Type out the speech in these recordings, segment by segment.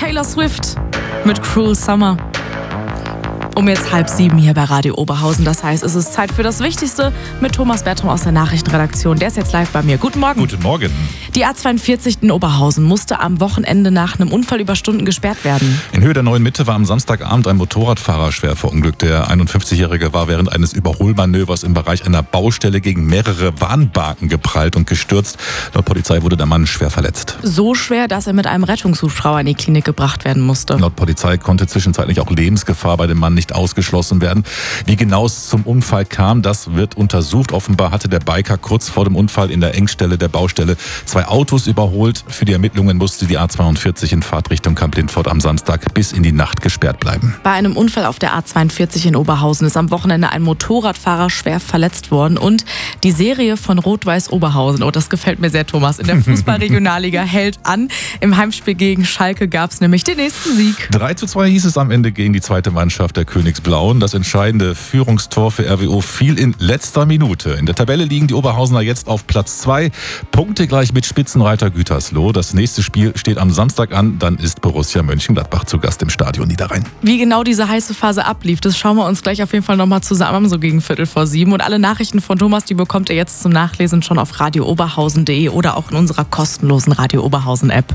Taylor Swift mit Cruel Summer. Um jetzt 6:30 hier bei Radio Oberhausen. Das heißt, es ist Zeit für das Wichtigste mit Thomas Bertram aus der Nachrichtenredaktion. Der ist jetzt live bei mir. Guten Morgen. Guten Morgen. Die A42 in Oberhausen musste am Wochenende nach einem Unfall über Stunden gesperrt werden. In Höhe der Neuen Mitte war am Samstagabend ein Motorradfahrer schwer verunglückt. Der 51-Jährige war während eines Überholmanövers im Bereich einer Baustelle gegen mehrere Warnbarken geprallt und gestürzt. Laut Polizei wurde der Mann schwer verletzt. So schwer, dass er mit einem Rettungshubschrauber in die Klinik gebracht werden musste. Laut Polizei konnte zwischenzeitlich auch Lebensgefahr bei dem Mann nicht ausgeschlossen werden. Wie genau es zum Unfall kam, das wird untersucht. Offenbar hatte der Biker kurz vor dem Unfall in der Engstelle der Baustelle 2 Autos überholt. Für die Ermittlungen musste die A42 in Fahrtrichtung Kamp-Lindfort am Samstag bis in die Nacht gesperrt bleiben. Bei einem Unfall auf der A42 in Oberhausen ist am Wochenende ein Motorradfahrer schwer verletzt worden und die Serie von Rot-Weiß Oberhausen, oh, das gefällt mir sehr, Thomas, in der Fußball-Regionalliga hält an. Im Heimspiel gegen Schalke gab es nämlich den nächsten Sieg. 3:2 hieß es am Ende gegen die zweite Mannschaft der Königsblauen. Das entscheidende Führungstor für RWO fiel in letzter Minute. In der Tabelle liegen die Oberhausener jetzt auf Platz 2, punktegleich mit Spitzenreiter Gütersloh. Das nächste Spiel steht am Samstag an, dann ist Borussia Mönchengladbach zu Gast im Stadion Niederrhein. Wie genau diese heiße Phase ablief, das schauen wir uns gleich auf jeden Fall nochmal zusammen, so gegen 6:45. Und alle Nachrichten von Thomas, die bekommt ihr jetzt zum Nachlesen schon auf radiooberhausen.de oder auch in unserer kostenlosen Radio Oberhausen App.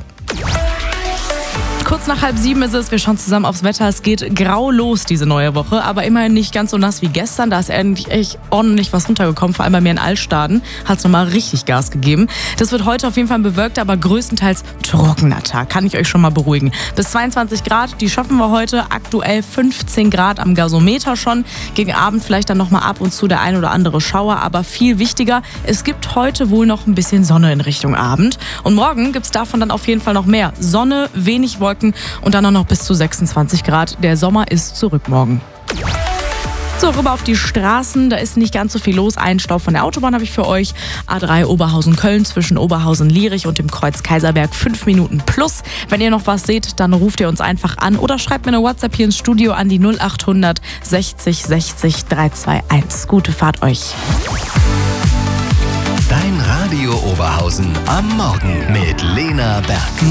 Kurz nach 6:30 ist es, wir schauen zusammen aufs Wetter. Es geht grau los diese neue Woche, aber immerhin nicht ganz so nass wie gestern. Da ist endlich echt ordentlich was runtergekommen, vor allem bei mir in Altstaden. Hat es nochmal richtig Gas gegeben. Das wird heute auf jeden Fall ein bewölkter, aber größtenteils trockener Tag. Kann ich euch schon mal beruhigen. Bis 22 Grad, die schaffen wir heute. Aktuell 15 Grad am Gasometer schon. Gegen Abend vielleicht dann nochmal ab und zu der ein oder andere Schauer. Aber viel wichtiger, es gibt heute wohl noch ein bisschen Sonne in Richtung Abend. Und morgen gibt es davon dann auf jeden Fall noch mehr. Sonne, wenig Wolken und dann auch noch bis zu 26 Grad. Der Sommer ist zurück morgen. So, rüber auf die Straßen, da ist nicht ganz so viel los. Einen Stau von der Autobahn habe ich für euch. A3 Oberhausen-Köln zwischen Oberhausen-Lierich und dem Kreuz Kaiserberg 5 Minuten plus. Wenn ihr noch was seht, dann ruft ihr uns einfach an oder schreibt mir eine WhatsApp hier ins Studio an die 0800 60 60 321. Gute Fahrt euch. Dein Radio Oberhausen am Morgen mit Lena Berg.